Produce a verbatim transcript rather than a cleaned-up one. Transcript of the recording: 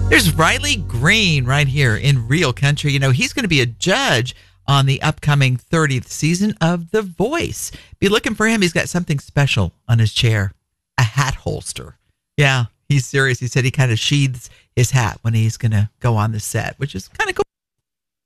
There's Riley Green right here in Real Country. You know, he's going to be a judge on the upcoming thirtieth season of The Voice. Be looking for him. He's got something special on his chair, a hat holster. Yeah, he's serious. He said he kind of sheathes his hat when he's going to go on the set, which is kind of cool.